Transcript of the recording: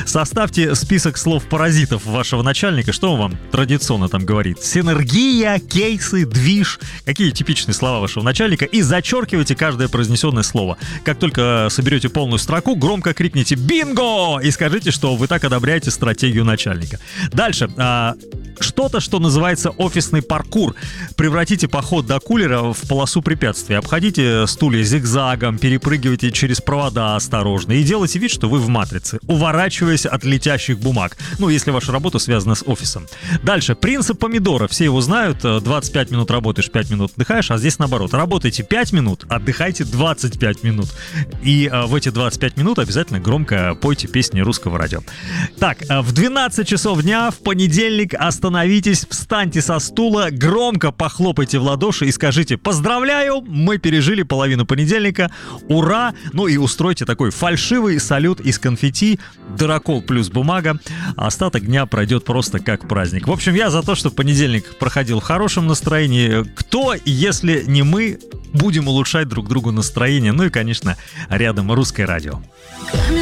Составьте список слов-паразитов вашего начальника. Что он вам традиционно там говорит? Синергия, кейсы, движ. Какие типичные слова вашего начальника? И зачеркивайте каждое произнесенное слово. Как только соберете полную строку, громко крикните «Бинго!» и скажите, что вы так одобряете стратегию начальника. Дальше. Что-то, что называется офисный паркур. Превратите поход до кулера в полосу препятствий. Обходите стулья зигзагом, перепрыгивайте через провода осторожно и делайте вид, что вы в матрице, уворачиваясь от летящих бумаг. Ну, если ваша работа связана с офисом. Дальше. Принцип помидора. Все его знают. 25 минут работаешь, 5 минут отдыхаешь, а здесь наоборот. Работайте 5 минут, отдыхайте 25 минут. И в эти 25 минут обязательно громко пойте песни русского радио. Так, в 12 часов дня в понедельник остановитесь, встаньте со стула, громко похлопайте в ладоши и скажите: «Поздравляю, мы пережили половину понедельника, ура!» Ну и устройте такой фальшивый салют из конфетти, дырокол плюс бумага. Остаток дня пройдет просто как праздник. В общем, я за то, чтобы понедельник проходил в хорошем настроении. Кто, если не мы, будем улучшать друг другу настроение? Ну и, конечно, рядом русское радио.